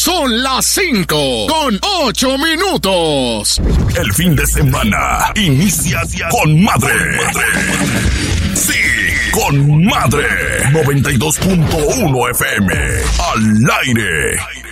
Son las 5:08. El fin de semana inicia con madre. Sí, con madre. 92.1 FM. Al aire.